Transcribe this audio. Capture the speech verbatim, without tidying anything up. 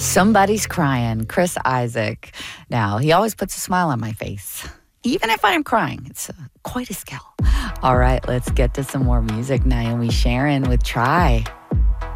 Somebody's Crying, Chris Isaak. Now, he always puts a smile on my face. Even if I'm crying, it's uh, quite a skill. All right, let's get to some more music. Naomi Sharon with Try.